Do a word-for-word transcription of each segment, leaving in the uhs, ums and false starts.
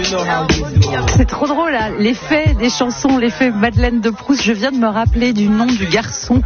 C'est trop drôle, là. L'effet des chansons, l'effet Madeleine de Proust. Je viens de me rappeler du nom du garçon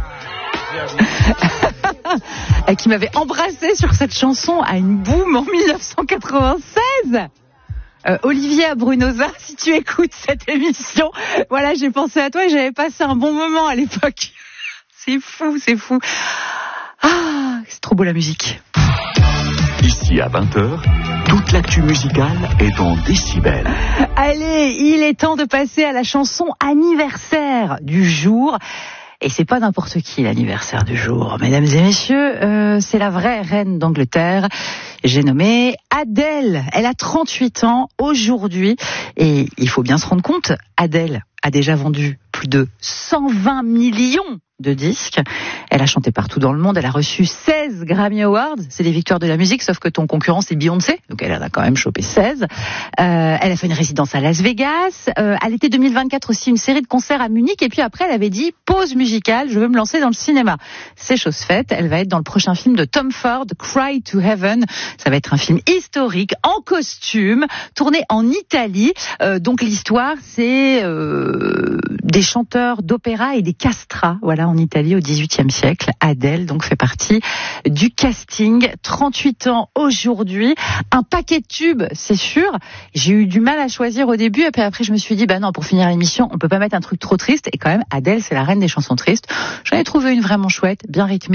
qui m'avait embrassé sur cette chanson à une boum en dix-neuf cent quatre-vingt-seize. Euh, Olivier Abrunosa, si tu écoutes cette émission, voilà, j'ai pensé à toi et j'avais passé un bon moment à l'époque. C'est fou, c'est fou. Ah, c'est trop beau la musique. Ici à vingt heures, toute l'actu musicale est en décibels. Allez, il est temps de passer à la chanson anniversaire du jour. Et c'est pas n'importe qui l'anniversaire du jour, mesdames et messieurs, euh, c'est la vraie reine d'Angleterre. J'ai nommé Adèle. Elle a trente-huit ans aujourd'hui et il faut bien se rendre compte, Adèle a déjà vendu plus de cent vingt millions de disques. Elle a chanté partout dans le monde. Elle a reçu seize Grammy Awards. C'est les victoires de la musique, sauf que ton concurrent, c'est Beyoncé. Donc elle en a quand même chopé seize. Euh, elle a fait une résidence à Las Vegas. Euh, à l'été deux mille vingt-quatre aussi, une série de concerts à Munich. Et puis après, elle avait dit, pause musicale, je veux me lancer dans le cinéma. C'est chose faite. Elle va être dans le prochain film de Tom Ford, Cry to Heaven. Ça va être un film historique, en costume, tourné en Italie. Euh, donc l'histoire, c'est euh, des chanteurs d'opéra et des castrats. Voilà, en Italie au dix-huitième siècle. Adèle donc fait partie du casting. trente-huit ans aujourd'hui, un paquet de tubes, c'est sûr. J'ai eu du mal à choisir au début et puis après je me suis dit bah non, pour finir l'émission, on peut pas mettre un truc trop triste et quand même Adèle, c'est la reine des chansons tristes. J'en ai trouvé une vraiment chouette, bien rythmée.